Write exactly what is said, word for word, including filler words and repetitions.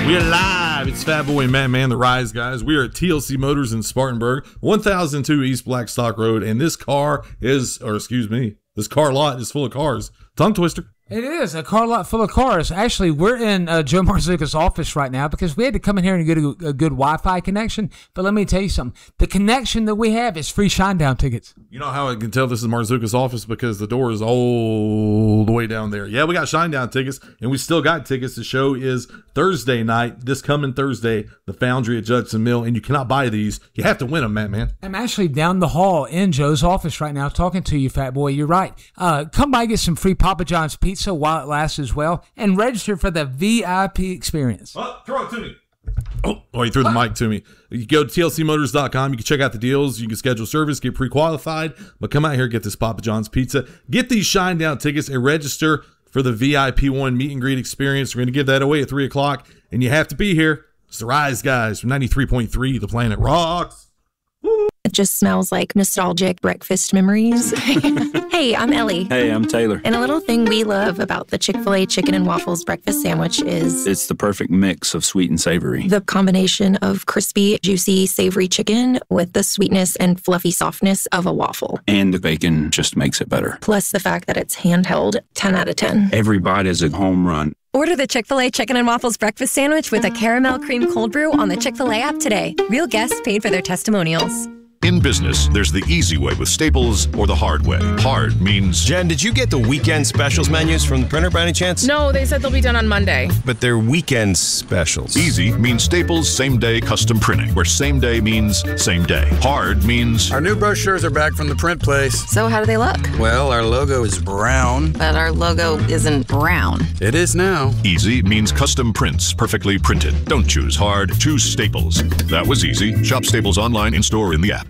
We're live. It's Fat Boy and Matt Man, the Rise Guys. We are at T L C Motors in Spartanburg, one thousand two East Blackstock Road, and this car is, or excuse me, this car lot is full of cars. Tongue twister. It is a car lot full of cars. Actually, we're in uh, Joe Marzuka's office right now because we had to come in here and get a, a good Wi-Fi connection. But let me tell you something. The connection that we have is free Shinedown tickets. You know how I can tell this is Marzuka's office? Because the door is all the way down there. Yeah, we got Shinedown tickets, and we still got tickets. The show is Thursday night, this coming Thursday, the Foundry at Judson Mill, and you cannot buy these. You have to win them, Matt, man. I'm actually down the hall in Joe's office right now talking to you, Fat Boy. You're right. Uh, come by, get some free Papa John's pizza while it lasts as well, and register for the V I P experience. Oh, throw it to me. Oh, oh, he threw the mic to me. You go to T L C motors dot com. You can check out the deals. You can schedule service, get pre-qualified, but come out here, get this Papa John's pizza. Get these Shinedown tickets and register for the V I P one meet and greet experience. We're going to give that away at three o'clock, and you have to be here. It's the Rise Guys from ninety-three point three, The Planet Rocks. It just smells like nostalgic breakfast memories. Hey, I'm Ellie. Hey, I'm Taylor. And a little thing we love about the Chick-fil-A chicken and waffles breakfast sandwich is It's the perfect mix of sweet and savory. the combination of crispy, juicy, savory chicken with the sweetness and fluffy softness of a waffle. And the bacon just makes it better. Plus the fact that it's handheld, ten out of ten. Every bite is a home run. Order the Chick-fil-A Chicken and Waffles breakfast sandwich with a caramel cream cold brew on the Chick-fil-A app today. Real guests paid for their testimonials. In business, there's the easy way with Staples or the hard way. Hard means... Jen, did you get the weekend specials menus from the printer by any chance? No, they said they'll be done on Monday. But they're weekend specials. Easy means Staples same-day custom printing, where same day means same day. Hard means... Our new brochures are back from the print place. So how do they look? Well, our logo is brown. But our logo isn't brown. It is now. Easy means custom prints, perfectly printed. Don't choose hard, choose Staples. That was easy. Shop Staples online, in-store, in the app.